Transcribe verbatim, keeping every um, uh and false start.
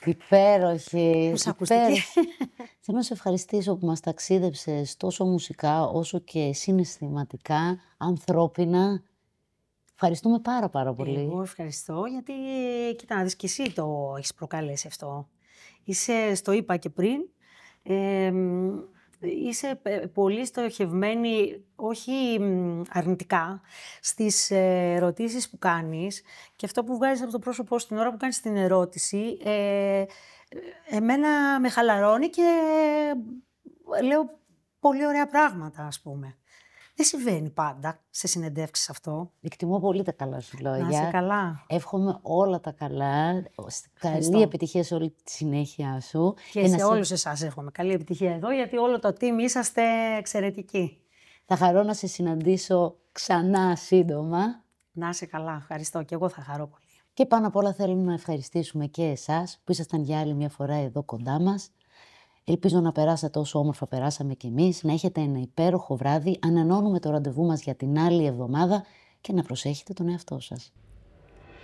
Υπέροχη. Πώς ακούστηκε? Θέλω να σε ευχαριστήσω που μας ταξίδεψες τόσο μουσικά όσο και συναισθηματικά, ανθρώπινα. Ευχαριστούμε πάρα πάρα πολύ. Εγώ ευχαριστώ γιατί, κοίτα να δεις, και εσύ το έχεις προκαλέσει αυτό. Είσαι, στο είπα και πριν, ε, είσαι πολύ στοχευμένη, όχι αρνητικά, στις ερωτήσεις που κάνεις και αυτό που βγάζεις από το πρόσωπό σου την ώρα που κάνεις την ερώτηση, ε, εμένα με χαλαρώνει και λέω πολύ ωραία πράγματα, ας πούμε. Δεν συμβαίνει πάντα σε συνεντεύξεις αυτό. Εκτιμώ πολύ τα καλά σου λόγια. Να είσαι καλά. Εύχομαι όλα τα καλά. Ευχαριστώ. Καλή επιτυχία σε όλη τη συνέχεια σου. Και, και σε σε... όλους εσάς εύχομαι καλή επιτυχία εδώ, γιατί όλο το team είσαστε εξαιρετικοί. Θα χαρώ να σε συναντήσω ξανά σύντομα. Να είσαι καλά. Ευχαριστώ. Και εγώ θα χαρώ πολύ. Και πάνω απ' όλα θέλουμε να ευχαριστήσουμε και εσάς που ήσασταν για άλλη μια φορά εδώ κοντά μας. Ελπίζω να περάσατε όσο όμορφα περάσαμε κι εμείς, να έχετε ένα υπέροχο βράδυ, ανανώνουμε το ραντεβού μας για την άλλη εβδομάδα και να προσέχετε τον εαυτό σας.